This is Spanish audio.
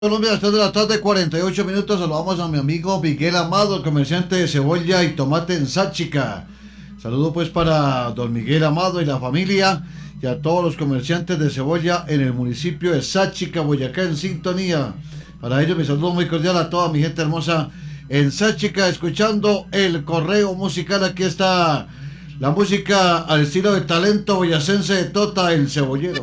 Colombia, después de la tarde, 48 minutos, saludamos a mi amigo Miguel Amado, comerciante de cebolla y tomate en Sáchica. Saludo pues para don Miguel Amado y la familia y a todos los comerciantes de cebolla en el municipio de Sáchica, Boyacá, en sintonía. Para ellos mi saludo muy cordial a toda mi gente hermosa en Sáchica, escuchando el correo musical. Aquí está la música al estilo de talento boyacense de Tota, el cebollero.